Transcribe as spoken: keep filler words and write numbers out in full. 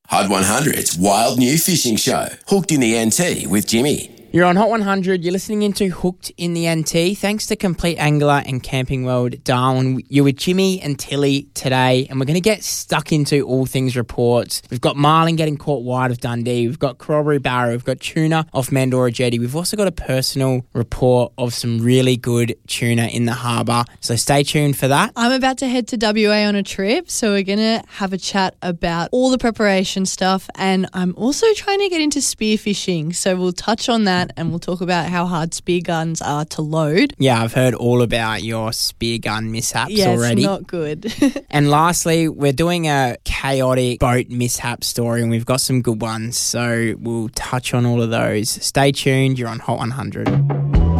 Hot one hundred's wild new fishing show, Hooked in the N T with Jimmy. You're on Hot one hundred. You're listening into Hooked in the N T. Thanks to Complete Angler and Camping World Darwin. You're with Jimmy and Tilly today, and we're going to get stuck into all things reports. We've got marlin getting caught wide of Dundee. We've got Corroboree Barra. We've got tuna off Mandorah Jetty. We've also got a personal report of some really good tuna in the harbour. So stay tuned for that. I'm about to head to W A on a trip, so we're going to have a chat about all the preparation stuff, and I'm also trying to get into spearfishing, so we'll touch on that. And we'll talk about how hard spear guns are to load. Yeah, I've heard all about your spear gun mishaps yeah, already. Yeah, it's not good. And lastly, we're doing a chaotic boat mishap story, and we've got some good ones. So we'll touch on all of those. Stay tuned. You're on Hot one hundred.